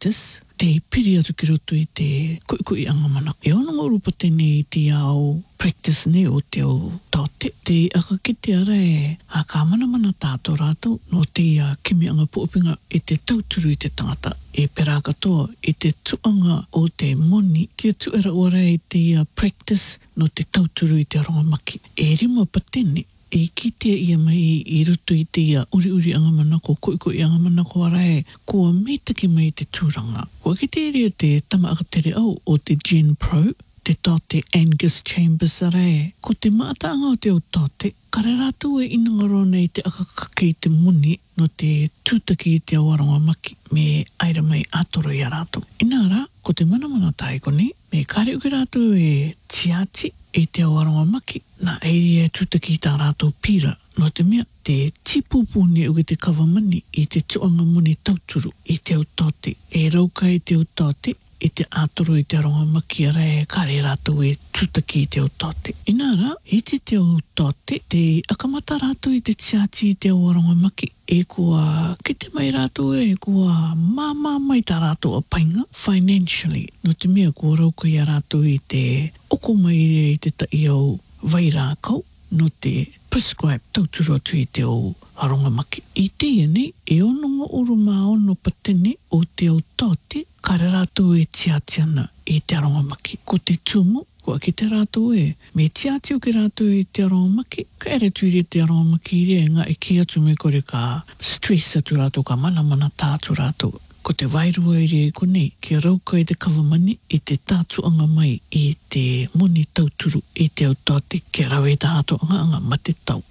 practice, te piri atu ki roto I te kui angamana. E ono ngā urupa tēne I te au practice ne o te au taote. Te aka ki te ara a ka mana tātou rātou no te kimi anga puopinga I te tauturu I te tangata. E pera katoa I te tuanga o te moni kia tuera ora I te practice no te tauturu I te rongamaki. E rima pa tēne. E kitea ia mai I roto I te uri angamana ko koi angamana ko arae kua meitaki mai te tūranga. Kua ki te area te tama akatere au o te Gen Pro, te tote Angus Chambers arae. Ko te maataanga o te au tote, kare rātou inangaro nei te akakake I te muni no te tūtaki I te awaronga maki me aira mai atoro I a rātou. Inara, ko te mana taikoni, me kare uke rātou tiati I te awaronga maki, na eiri tūtaki tā rātou pira. No te mea, te tipupuni uke te kawamani I te tuanga muni tauturu I te au tote. E rauka I te au tote, I te atoro I te aronga maki ara kare rātou tūtaki I te au tote. Inara, I te au tote, te akamata rātou I te tiati I te awaronga maki. E kua, ki te mai rātou kua māmā mai tā rātou a painga, financially. No te mea kua rauka I a rātou I te oko mai I te tai au vai rākau, no te prescribe tauturu atu I te au aronga maki. I te nei, e ononga uru mā ono patene o te au tote, kare rātou tiatiana I te aronga maki. Ko te tumu, kua ki te rātou me tiati o ki rātou I te aronga maki, ka ere tuiri te aronga maki I ngā e ki atu me kore ka stress atu rātou, ka mana tātu rātou. Ko te wairua I konei, ki rauka I te kawamani I te tātuanga mai I te moni tauturu I te au tote ki rawe tā rātou anga ma te tau.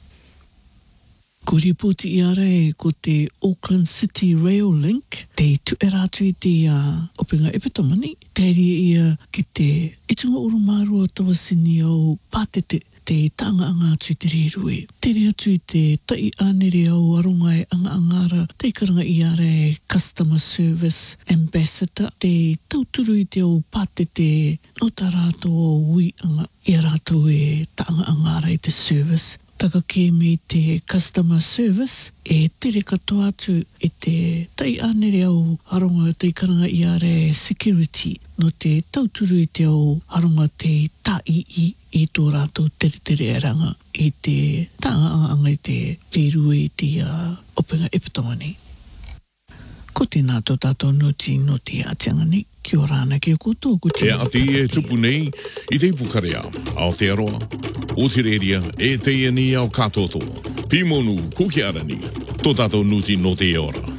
Ko ripoti I ara ko te Auckland City Rail Link, te tuera atu I te opinga epitomani, te ia ki te itunga urumārua tawasini au pātete te tanga anga atu I te rirue. Tere atu I te tai anere au aronga anga angara, te karanga I ara Customer Service Ambassador, te tauturu I te au pātete no tā rātou o ui anga, I a rātou tanga angara I te service. Taka ke me te customer service, tere katoa atu I te tai anere au aronga te karanga I are security, no te tauturu I te au aronga te tai I tō rātou tere ranga I te taanga I te rirue I te opinga epitomani. Ko tēnā tō tātou noti atianga nei, ki o rāna ki o koutou. E ati tupu nei, I te pukarea, ao te aroa, o te reria, te iani au katotoa. Pimonu, kuki arani, tō tātou noti ora.